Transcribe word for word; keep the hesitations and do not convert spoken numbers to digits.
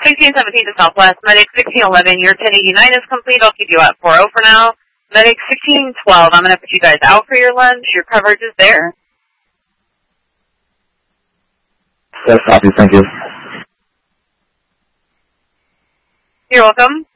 sixteen seventeen to Southwest. Medic sixteen eleven, your ten eighty-nine is complete. I'll keep you at four oh for now. Medic sixteen twelve, I'm going to put you guys out for your lunch. Your coverage is there. Yes, copy. Thank you. You're welcome.